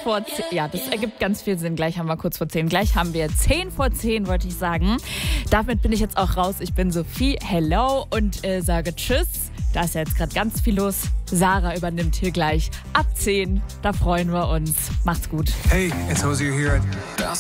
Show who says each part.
Speaker 1: vor 10. Ja, das ergibt ganz viel Sinn. Gleich haben wir kurz vor 10. Gleich haben wir 10 vor 10, wollte ich sagen. Damit bin ich jetzt auch raus. Ich bin Sophie, hello und sage Tschüss. Da ist ja jetzt gerade ganz viel los. Sarah übernimmt hier gleich ab 10. Da freuen wir uns. Macht's gut.
Speaker 2: Hey, it's Hosier here.